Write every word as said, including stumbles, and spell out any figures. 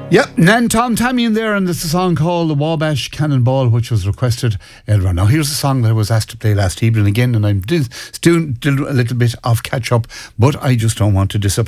Yep, Nan Tom Tammy in there, and it's a song called The Wabash Cannonball, which was requested earlier. Now, here's a song that I was asked to play last evening again, and I'm doing, doing a little bit of catch up, but I just don't want to disappoint.